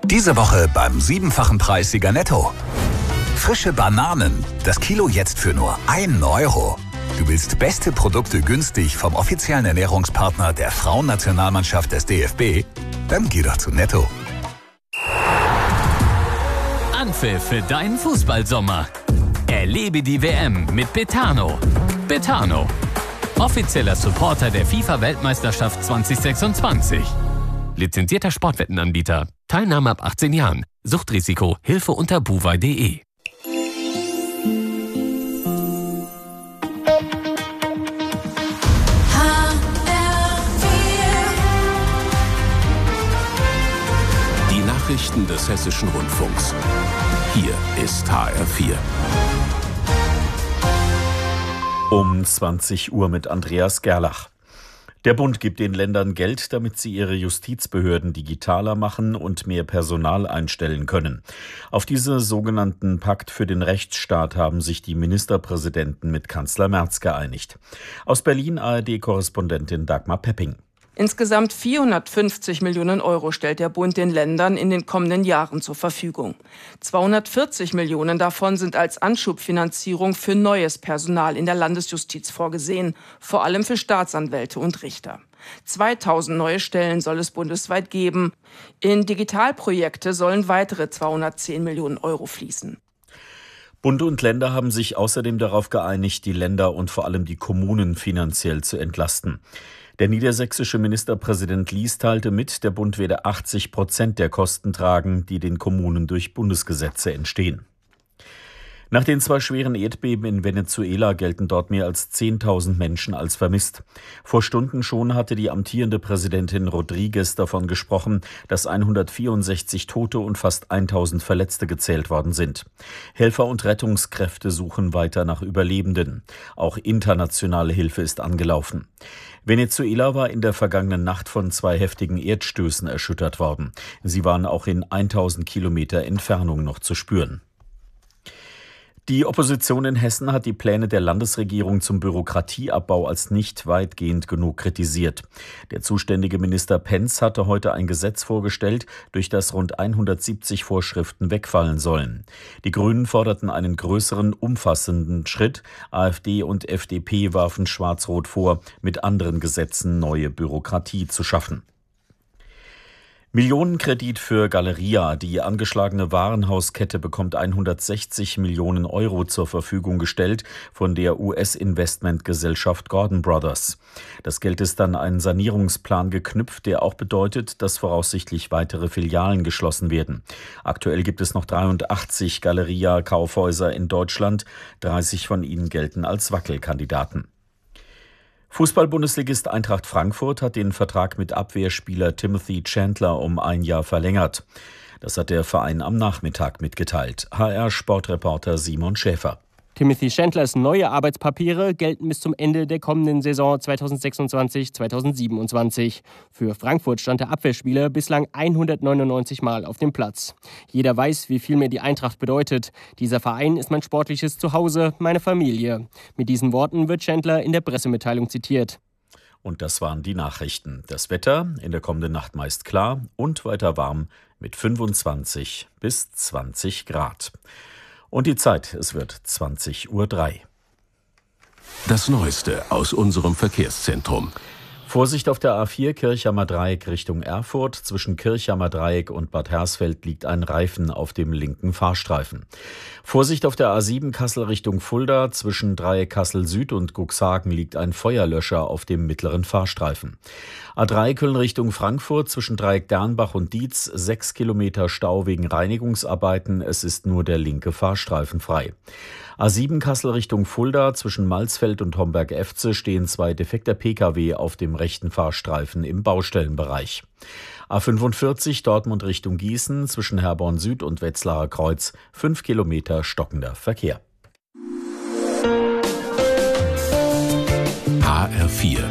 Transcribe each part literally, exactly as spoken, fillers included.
Diese Woche beim siebenfachen Preis Sieger Netto. Frische Bananen, das Kilo jetzt für nur einen Euro. Du willst beste Produkte günstig vom offiziellen Ernährungspartner der Frauennationalmannschaft des D F B? Dann geh doch zu Netto. Anpfiff für deinen Fußballsommer. Erlebe die W M mit Betano. Betano, offizieller Supporter der FIFA-Weltmeisterschaft zwanzig sechsundzwanzig. Lizenzierter Sportwettenanbieter. Teilnahme ab achtzehn Jahren. Suchtrisiko. Hilfe unter buwei punkt de. Die Nachrichten des Hessischen Rundfunks. Hier ist H R vier. Um zwanzig Uhr mit Andreas Gerlach. Der Bund gibt den Ländern Geld, damit sie ihre Justizbehörden digitaler machen und mehr Personal einstellen können. Auf diesen sogenannten Pakt für den Rechtsstaat haben sich die Ministerpräsidenten mit Kanzler Merz geeinigt. Aus Berlin A R D-Korrespondentin Dagmar Pepping. Insgesamt vierhundertfünfzig Millionen Euro stellt der Bund den Ländern in den kommenden Jahren zur Verfügung. zweihundertvierzig Millionen davon sind als Anschubfinanzierung für neues Personal in der Landesjustiz vorgesehen, vor allem für Staatsanwälte und Richter. zweitausend neue Stellen soll es bundesweit geben. In Digitalprojekte sollen weitere zweihundertzehn Millionen Euro fließen. Bund und Länder haben sich außerdem darauf geeinigt, die Länder und vor allem die Kommunen finanziell zu entlasten. Der niedersächsische Ministerpräsident Lies teilte mit, der Bund werde achtzig Prozent der Kosten tragen, die den Kommunen durch Bundesgesetze entstehen. Nach den zwei schweren Erdbeben in Venezuela gelten dort mehr als zehntausend Menschen als vermisst. Vor Stunden schon hatte die amtierende Präsidentin Rodriguez davon gesprochen, dass hundertvierundsechzig Tote und fast tausend Verletzte gezählt worden sind. Helfer und Rettungskräfte suchen weiter nach Überlebenden. Auch internationale Hilfe ist angelaufen. Venezuela war in der vergangenen Nacht von zwei heftigen Erdstößen erschüttert worden. Sie waren auch in tausend Kilometer Entfernung noch zu spüren. Die Opposition in Hessen hat die Pläne der Landesregierung zum Bürokratieabbau als nicht weitgehend genug kritisiert. Der zuständige Minister Pentz hatte heute ein Gesetz vorgestellt, durch das rund hundertsiebzig Vorschriften wegfallen sollen. Die Grünen forderten einen größeren, umfassenden Schritt. AfD und F D P warfen Schwarz-Rot vor, mit anderen Gesetzen neue Bürokratie zu schaffen. Millionenkredit für Galeria. Die angeschlagene Warenhauskette bekommt hundertsechzig Millionen Euro zur Verfügung gestellt von der U S-Investmentgesellschaft Gordon Brothers. Das Geld ist an einen Sanierungsplan geknüpft, der auch bedeutet, dass voraussichtlich weitere Filialen geschlossen werden. Aktuell gibt es noch dreiundachtzig Galeria-Kaufhäuser in Deutschland. dreißig von ihnen gelten als Wackelkandidaten. Fußball-Bundesligist Eintracht Frankfurt hat den Vertrag mit Abwehrspieler Timothy Chandler um ein Jahr verlängert. Das hat der Verein am Nachmittag mitgeteilt. H R-Sportreporter Simon Schäfer. Timothy Chandlers neue Arbeitspapiere gelten bis zum Ende der kommenden Saison zweitausendsechsundzwanzig zweitausendsiebenundzwanzig. Für Frankfurt stand der Abwehrspieler bislang hundertneunundneunzig Mal auf dem Platz. Jeder weiß, wie viel mir die Eintracht bedeutet. Dieser Verein ist mein sportliches Zuhause, meine Familie. Mit diesen Worten wird Chandler in der Pressemitteilung zitiert. Und das waren die Nachrichten. Das Wetter in der kommenden Nacht meist klar und weiter warm mit fünfundzwanzig bis zwanzig Grad. Und die Zeit, es wird zwanzig Uhr drei. Das Neueste aus unserem Verkehrszentrum. Vorsicht auf der A vier Kirchhammer Dreieck Richtung Erfurt. Zwischen Kirchhammer Dreieck und Bad Hersfeld liegt ein Reifen auf dem linken Fahrstreifen. Vorsicht auf der A sieben Kassel Richtung Fulda. Zwischen Dreieck Kassel Süd und Cuxhagen liegt ein Feuerlöscher auf dem mittleren Fahrstreifen. A drei Köln Richtung Frankfurt. Zwischen Dreieck Dernbach und Dietz sechs Kilometer Stau wegen Reinigungsarbeiten. Es ist nur der linke Fahrstreifen frei. A sieben Kassel Richtung Fulda. Zwischen Malsfeld und Homberg-Efze stehen zwei defekte Pkw auf dem rechten Fahrstreifen im Baustellenbereich. A fünfundvierzig Dortmund Richtung Gießen. Zwischen Herborn Süd und Wetzlarer Kreuz fünf Kilometer stockender Verkehr. H R vier.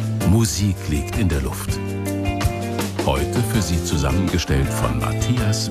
Musik liegt in der Luft. Heute für Sie zusammengestellt von Matthias